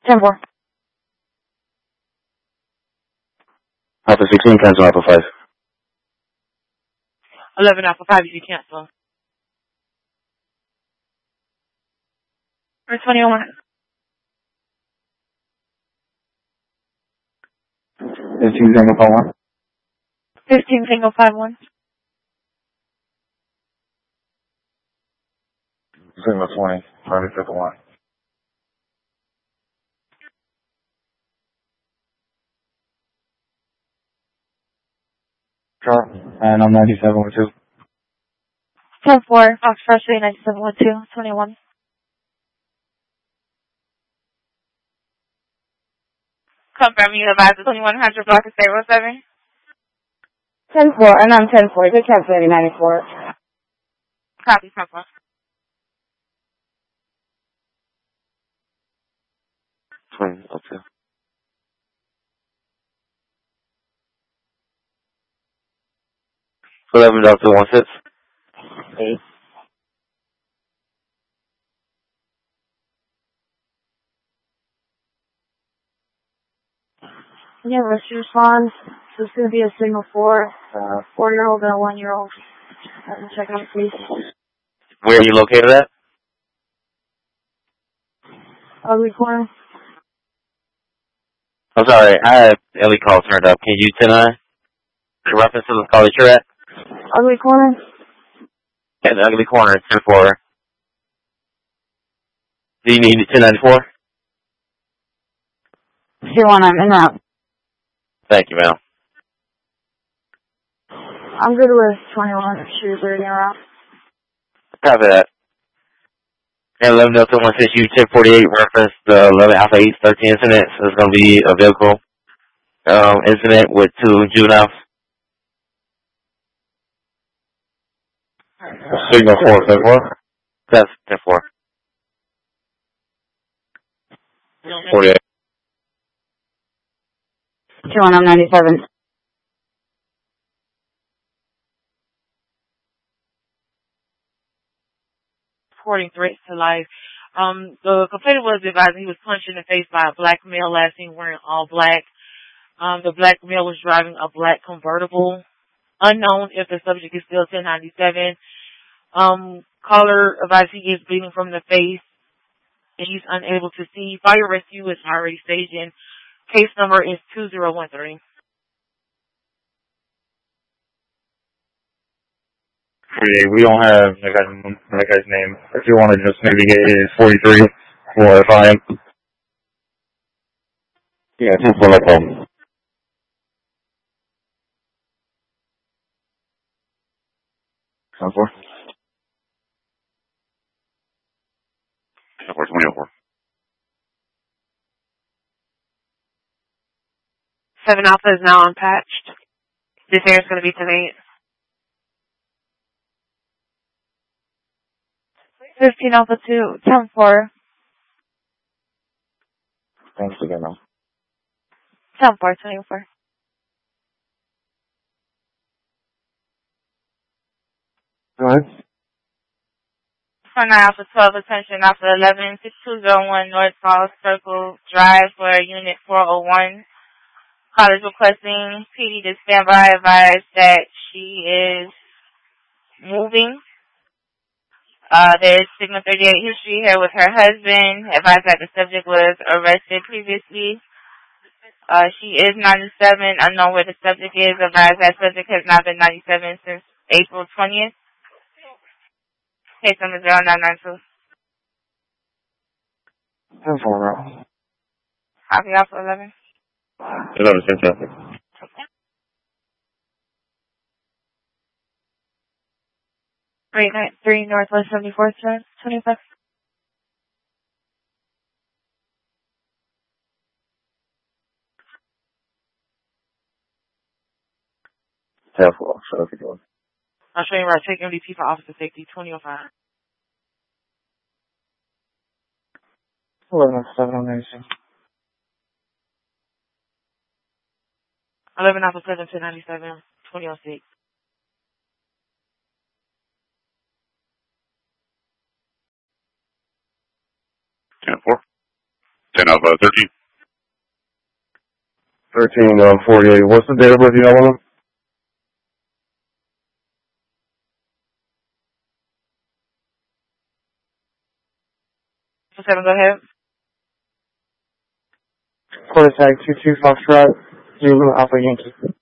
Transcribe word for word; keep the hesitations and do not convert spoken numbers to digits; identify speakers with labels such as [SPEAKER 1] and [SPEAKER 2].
[SPEAKER 1] ten four.
[SPEAKER 2] Alpha sixteen, cancel Alpha five.
[SPEAKER 3] eleven Alpha five, if you cancel.
[SPEAKER 1] Or twenty-one.
[SPEAKER 2] fifteen, Tango five one.
[SPEAKER 1] fifteen, Tango five one.
[SPEAKER 2] Signal twenty, Charlie triple one. Sure. And I'm ninety-seven with two.
[SPEAKER 1] ten four, Fox Freshly, ninety-seven with two, twenty-one.
[SPEAKER 3] Confirming you advise the twenty-one hundred block of zero seven.
[SPEAKER 1] ten four, and I'm ten four, good calculating ninety-four.
[SPEAKER 3] Copy, ten four.
[SPEAKER 2] twenty, okay. eleven Delta one six. Eight.
[SPEAKER 1] Yeah, let's respond. So it's going to be a signal for uh, four-year-old and a one-year-old. Let me check out, please.
[SPEAKER 2] Where are you located at?
[SPEAKER 1] Ugly corner.
[SPEAKER 2] I'm sorry, I had L E call turned up. Can you ten nine? The reference to the call that you're at?
[SPEAKER 1] Ugly corner.
[SPEAKER 2] Yeah, the ugly corner, ten four. Do you need ten ninety-four?
[SPEAKER 1] two one, I'm in out.
[SPEAKER 2] Thank you, ma'am.
[SPEAKER 1] I'm good with twenty-one. Shoes are in around.
[SPEAKER 2] Copy that. And eleven Delta one six U ten forty-eight reference the eleven Alpha eight thirteen incident. So it's going to be a vehicle um, incident with two juveniles. Signal four, ten four? That's ten four. forty-eight.
[SPEAKER 1] two one, I'm ninety-seven.
[SPEAKER 3] Reporting threats to life. Um, the complainant was advised he was punched in the face by a black male, last seen wearing all black. Um, the black male was driving a black convertible. Unknown if the subject is still ten ninety-seven. Um, caller advised he is bleeding from the face and he's unable to see. Fire rescue is already staged and case number is two zero one three.
[SPEAKER 2] forty-eight. We don't have that guy's, that guy's name. If you want to just maybe get his forty-three or if I am. Yeah, ten four like home. ten four? ten four, twenty oh four.
[SPEAKER 3] seven Alpha is now unpatched. This air is going to be tonight.
[SPEAKER 1] fifteen Alpha two, ten four.
[SPEAKER 2] Thanks again, though.
[SPEAKER 1] ten four, twenty-four.
[SPEAKER 2] Go ahead.
[SPEAKER 3] Front Alpha twelve, attention Alpha eleven, six two zero one North Falls Circle Drive for Unit four oh one. Callers requesting P D to stand by, advise that she is moving. Uh, there's Sigma thirty-eight history here with her husband. Advised that the subject was arrested previously. Uh, she is ninety-seven. Unknown where the subject is. Advised that subject has not been ninety-seven since April twentieth. Case number zero nine nine two.
[SPEAKER 2] ten four, bro.
[SPEAKER 3] Copy Alpha eleven.
[SPEAKER 2] eleven, fantastic.
[SPEAKER 1] three nine three Northwest seventy-fourth Drive, twenty-five.
[SPEAKER 2] ten four, so if you're doing.
[SPEAKER 3] I'll show you where I take M D T for officer safety, twenty oh five.
[SPEAKER 2] eleven, seven, I'm ninety-six.
[SPEAKER 3] eleven Alpha seven, ten ninety-seven, twenty oh six.
[SPEAKER 2] ten four.
[SPEAKER 4] ten Alpha thirteen.
[SPEAKER 5] thirteen, uh, forty-eight. What's the date of birth you have on them?
[SPEAKER 3] Seven, go ahead.
[SPEAKER 1] Quarter tag two two Foxtrot, Zulu Alpha Yankee.